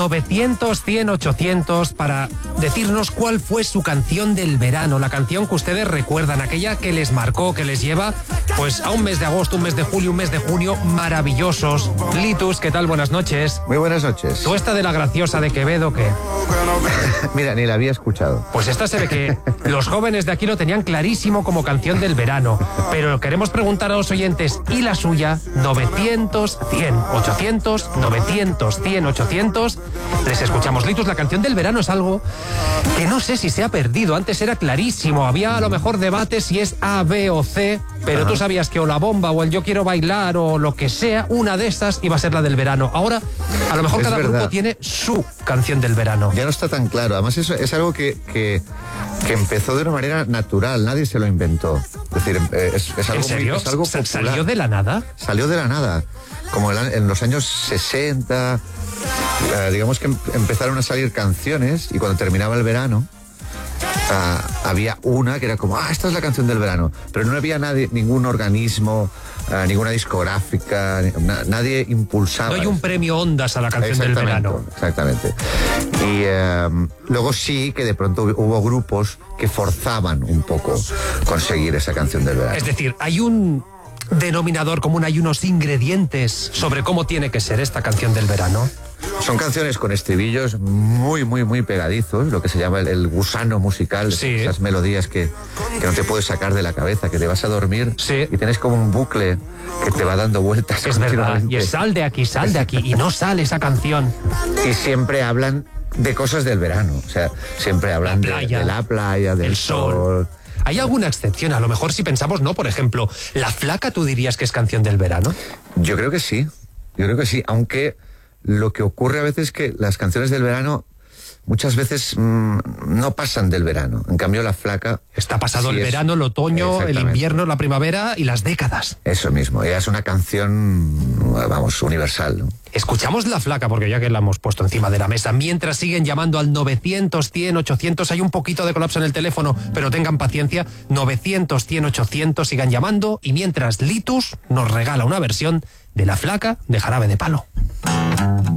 900, 100, 800 para decirnos cuál fue su canción del verano, la canción que ustedes recuerdan, aquella que les marcó, que les lleva pues a un mes de agosto, un mes de julio, un mes de junio maravillosos. Litus, ¿qué tal? Buenas noches. Muy buenas noches. ¿Tú esta de la graciosa de Quevedo qué? Mira, ni la había escuchado. Pues esta se ve que los jóvenes de aquí lo tenían clarísimo como canción del verano, pero queremos preguntar a los oyentes, ¿y la suya? 900, 100, 800, 900, 100, 800. Les escuchamos. Litus, la canción del verano es algo que no sé si se ha perdido. Antes era clarísimo, había a lo mejor debate si es A, B o C, pero tú sabías que o la bomba o el yo quiero bailar o lo que sea, una de esas iba a ser la del verano. Ahora, a lo mejor cada grupo tiene su canción del verano. Ya no está tan claro. Además, eso es algo que empezó de una manera natural. Nadie se lo inventó. Es decir, es algo, ¿en serio? es algo popular. ¿Salió de la nada? Salió de la nada. Como en los años 60, digamos que empezaron a salir canciones y cuando terminaba el verano, había una que era como, esta es la canción del verano, pero no había ningún organismo, ninguna discográfica, nadie impulsaba. No hay un premio Ondas a la canción del verano. Exactamente. Y luego sí que de pronto hubo grupos que forzaban un poco conseguir esa canción del verano. Es decir, hay un denominador común, hay unos ingredientes sobre cómo tiene que ser esta canción del verano. Son canciones con estribillos muy, muy, muy pegadizos, lo que se llama el gusano musical, sí. Esas melodías que no te puedes sacar de la cabeza, que te vas a dormir, sí, y tienes como un bucle que te va dando vueltas. Es verdad, y es sal de aquí, y no sale esa canción. Y siempre hablan de cosas del verano, o sea, siempre hablan de la playa, del sol. ¿Hay alguna excepción? A lo mejor si pensamos, ¿no? Por ejemplo, ¿La Flaca tú dirías que es canción del verano? Yo creo que sí, aunque lo que ocurre a veces es que las canciones del verano muchas veces no pasan del verano. En cambio, La Flaca... Está pasado el verano, el otoño, el invierno, la primavera y las décadas. Eso mismo, ella es una canción, vamos, universal, ¿no? Escuchamos La Flaca, porque ya que la hemos puesto encima de la mesa, mientras siguen llamando al 900, 100, 800, hay un poquito de colapso en el teléfono, pero tengan paciencia, 900, 100, 800, sigan llamando, y mientras Litus nos regala una versión de La Flaca de Jarabe de Palo.